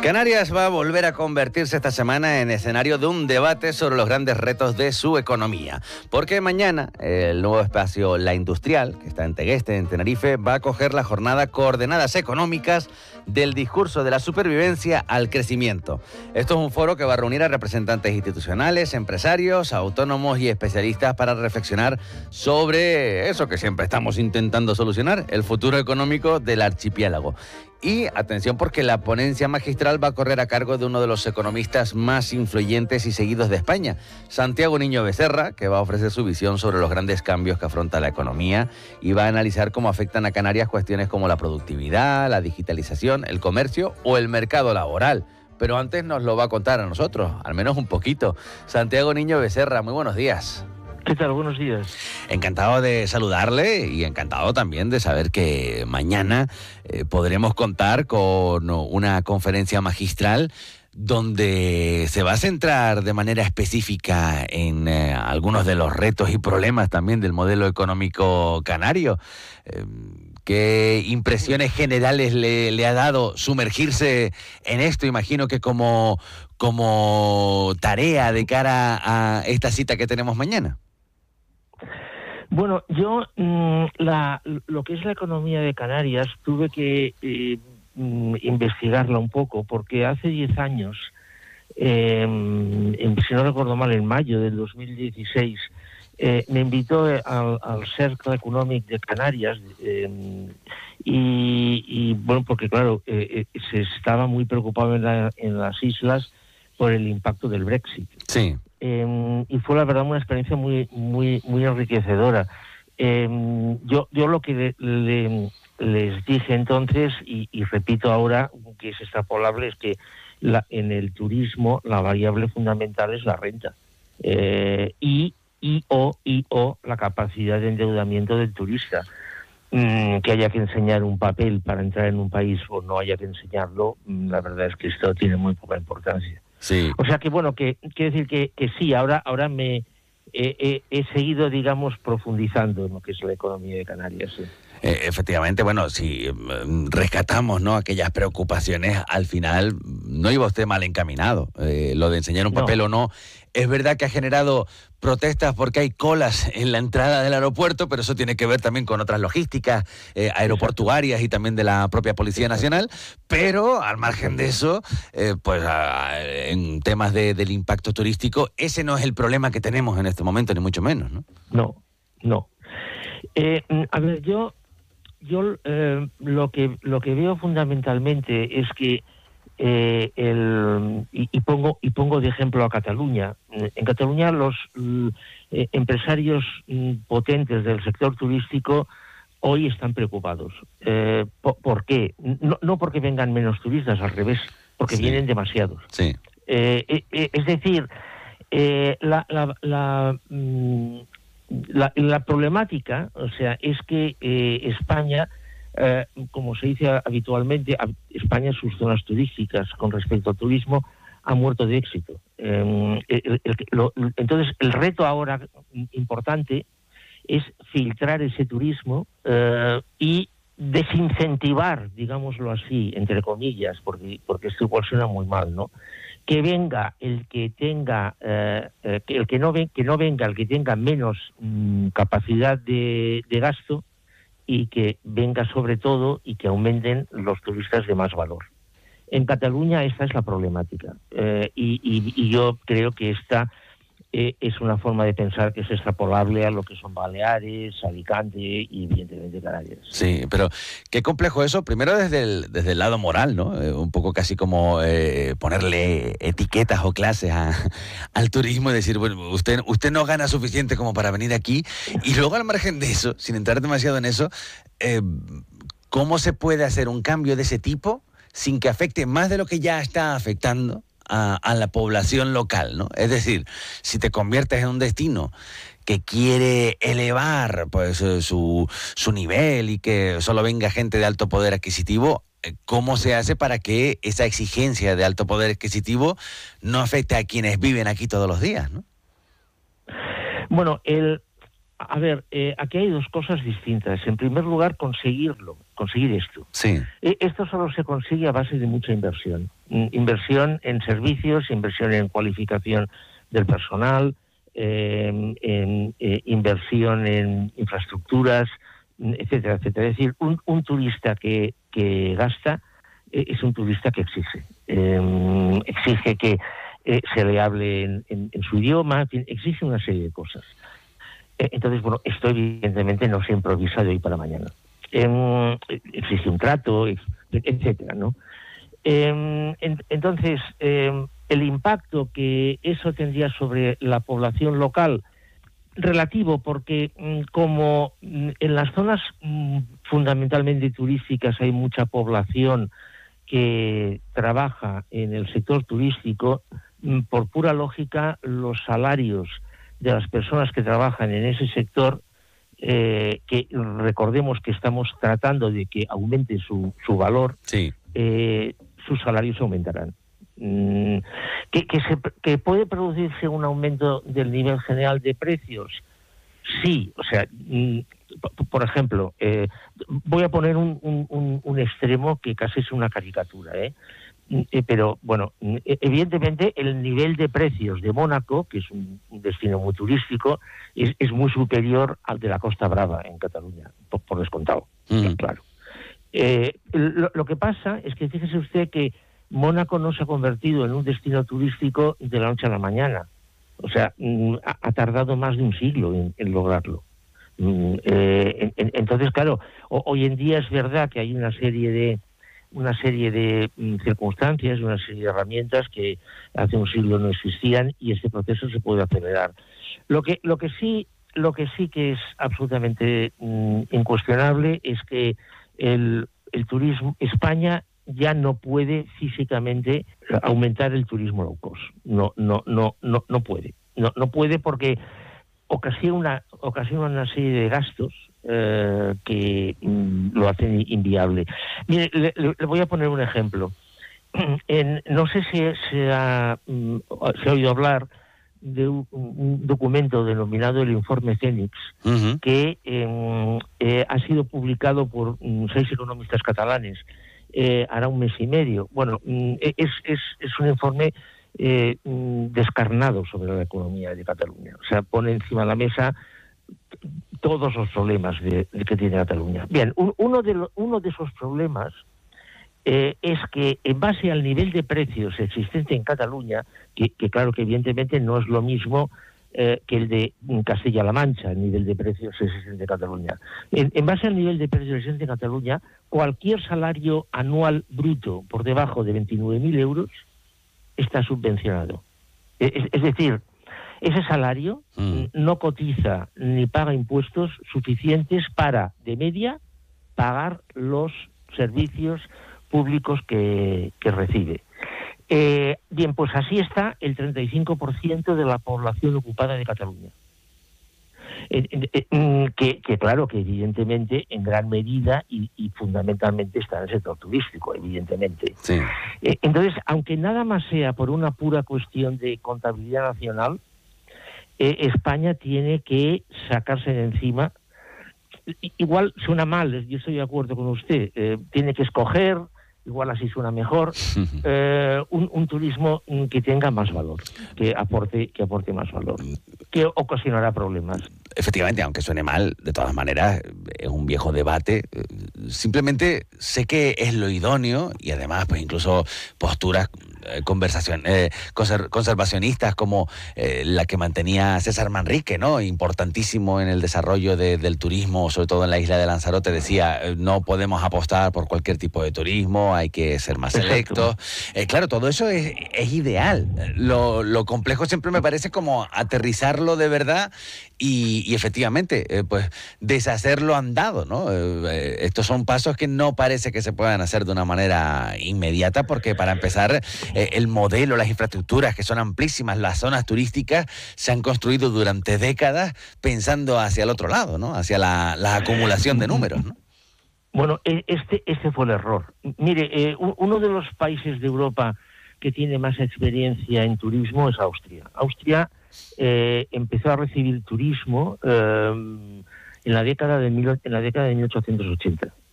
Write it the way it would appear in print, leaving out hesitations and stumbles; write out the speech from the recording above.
Canarias va a volver a convertirse esta semana en escenario de un debate sobre los grandes retos de su economía. Porque mañana el nuevo espacio La Industrial, que está en Tegueste, en Tenerife, va a acoger la jornada Coordenadas Económicas del discurso de la supervivencia al crecimiento. Esto es un foro que va a reunir a representantes institucionales, empresarios, autónomos y especialistas para reflexionar sobre eso que siempre estamos intentando solucionar, el futuro económico del archipiélago. Y atención, porque la ponencia magistral va a correr a cargo de uno de los economistas más influyentes y seguidos de España, Santiago Niño Becerra, que va a ofrecer su visión sobre los grandes cambios que afronta la economía y va a analizar cómo afectan a Canarias cuestiones como la productividad, la digitalización, el comercio o el mercado laboral. Pero antes nos lo va a contar a nosotros, al menos un poquito. Santiago Niño Becerra, muy buenos días. ¿Qué tal? Buenos días. Encantado de saludarle y encantado también de saber que mañana podremos contar con una conferencia magistral donde se va a centrar de manera específica en algunos de los retos y problemas también del modelo económico canario. ¿Qué impresiones generales le ha dado sumergirse en esto? Imagino que como tarea de cara a esta cita que tenemos mañana. Bueno, yo lo que es la economía de Canarias tuve que investigarla un poco, porque hace 10 años, si no recuerdo mal, en mayo del 2016, me invitó al Cercle Econòmic de Canarias y bueno, porque claro, se estaba muy preocupado en las islas por el impacto del Brexit. Sí. Y fue la verdad una experiencia muy enriquecedora. Yo lo que les dije entonces y repito ahora, que es extrapolable, es que en el turismo la variable fundamental es la renta y la capacidad de endeudamiento del turista. Que haya que enseñar un papel para entrar en un país o no haya que enseñarlo, la verdad es que esto tiene muy poca importancia. Sí. O sea que bueno, que quiero decir que sí, ahora me he seguido, digamos, profundizando en lo que es la economía de Canarias. Sí. Efectivamente, bueno, si rescatamos, ¿no?, aquellas preocupaciones, al final no iba usted mal encaminado. Lo de enseñar un papel o no, es verdad que ha generado protestas porque hay colas en la entrada del aeropuerto, pero eso tiene que ver también con otras logísticas aeroportuarias y también de la propia Policía Nacional, pero al margen de eso, pues en temas del impacto turístico, ese no es el problema que tenemos en este momento, ni mucho menos, ¿no? No. A ver, yo lo que veo fundamentalmente es que pongo de ejemplo a Cataluña. En Cataluña los empresarios potentes del sector turístico hoy están preocupados. ¿Por qué? No porque vengan menos turistas, al revés, porque vienen demasiados. Sí. Es decir, la problemática, o sea, es que España, como se dice habitualmente, España, sus zonas turísticas con respecto al turismo, ha muerto de éxito. Entonces, el reto ahora importante es filtrar ese turismo y desincentivar, digámoslo así, entre comillas, porque esto igual suena muy mal, ¿no? Que venga el que tenga, que no venga el que tenga menos capacidad de gasto y que venga sobre todo y que aumenten los turistas de más valor. En Cataluña esta es la problemática y yo creo que esta es una forma de pensar que es extrapolable a lo que son Baleares, Alicante y evidentemente Canarias. Sí, pero qué complejo eso, primero desde el lado moral, ¿no? Un poco casi como ponerle etiquetas o clases al turismo y decir, bueno, usted no gana suficiente como para venir aquí, y luego al margen de eso, sin entrar demasiado en eso, ¿cómo se puede hacer un cambio de ese tipo sin que afecte más de lo que ya está afectando a la población local, ¿no? Es decir, si te conviertes en un destino que quiere elevar pues su nivel y que solo venga gente de alto poder adquisitivo, ¿cómo se hace para que esa exigencia de alto poder adquisitivo no afecte a quienes viven aquí todos los días, ¿no? Bueno, a ver, aquí hay dos cosas distintas. En primer lugar, conseguir esto. Sí. Esto solo se consigue a base de mucha inversión. Inversión en servicios, inversión en cualificación del personal, inversión en infraestructuras, etcétera, etcétera. Es decir, un turista que gasta es un turista que exige. Exige que se le hable en su idioma, en fin, exige una serie de cosas. Entonces, bueno, esto evidentemente no se improvisa de hoy para mañana. Existe un trato, etcétera, ¿no? Entonces, el impacto que eso tendría sobre la población local, relativo, porque como en las zonas fundamentalmente turísticas hay mucha población que trabaja en el sector turístico, por pura lógica, los salarios de las personas que trabajan en ese sector, que recordemos que estamos tratando de que aumente su valor, Sí. Sus salarios aumentarán. ¿Que puede producirse un aumento del nivel general de precios? Sí, o sea, por ejemplo, voy a poner un extremo que casi es una caricatura, pero bueno, evidentemente el nivel de precios de Mónaco, que es un destino muy turístico, es muy superior al de la Costa Brava en Cataluña, por descontado, claro. Lo que pasa es que fíjese usted que Mónaco no se ha convertido en un destino turístico de la noche a la mañana. O sea, ha tardado más de un siglo en lograrlo. Entonces, claro, hoy en día es verdad que hay una serie de circunstancias, una serie de herramientas que hace un siglo no existían, y este proceso se puede acelerar. Lo que sí que es absolutamente incuestionable es que el turismo, España ya no puede físicamente aumentar el turismo low cost. No puede. No puede, porque ocasiona una serie de gastos que lo hacen inviable. Mire, le voy a poner un ejemplo. No sé si se ha oído hablar de un documento denominado el Informe Fénix, que ha sido publicado por 6 economistas catalanes hará un mes y medio. Bueno, es un informe descarnado sobre la economía de Cataluña. O sea, pone encima de la mesa todos los problemas que tiene Cataluña. Bien, uno de esos problemas es que, en base al nivel de precios existente en Cataluña, que claro que evidentemente no es lo mismo que el de Castilla-La Mancha, el nivel de precios existente en Cataluña. En base al nivel de precios existente en Cataluña, cualquier salario anual bruto por debajo de 29.000 euros está subvencionado. Es decir, ese salario no cotiza ni paga impuestos suficientes para, de media, pagar los servicios públicos que recibe. Bien, pues así está el 35% de la población ocupada de Cataluña. Que claro, que evidentemente en gran medida y fundamentalmente está en el sector turístico, evidentemente. Sí. Entonces, aunque nada más sea por una pura cuestión de contabilidad nacional, España tiene que sacarse de encima. Igual suena mal, yo estoy de acuerdo con usted, tiene que escoger, igual así suena mejor, un turismo que tenga más valor, que aporte más valor, que ocasionará problemas. Efectivamente, aunque suene mal, de todas maneras, es un viejo debate. Simplemente sé que es lo idóneo, y además, pues incluso posturas conservacionistas como la que mantenía César Manrique, ¿no? Importantísimo en el desarrollo del turismo, sobre todo en la isla de Lanzarote, decía, no podemos apostar por cualquier tipo de turismo, hay que ser más selectos. Claro, todo eso es ideal. Lo complejo siempre me parece como aterrizarlo de verdad y efectivamente, pues deshacerlo andado, ¿no? Estos son pasos que no parece que se puedan hacer de una manera inmediata, porque para empezar, el modelo, las infraestructuras que son amplísimas, las zonas turísticas se han construido durante décadas pensando hacia el otro lado, ¿no? Hacia la acumulación de números, ¿no? Bueno, este fue el error. Mire, uno de los países de Europa que tiene más experiencia en turismo es Austria. Austria empezó a recibir turismo en la década de 1880.